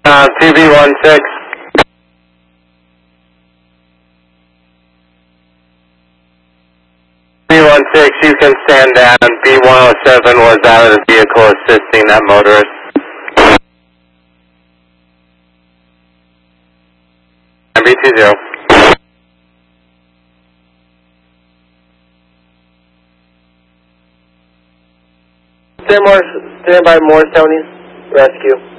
PB16. B16, you can stand down. B107 was out of the vehicle assisting that motorist. B20. Stand by Morris County Rescue.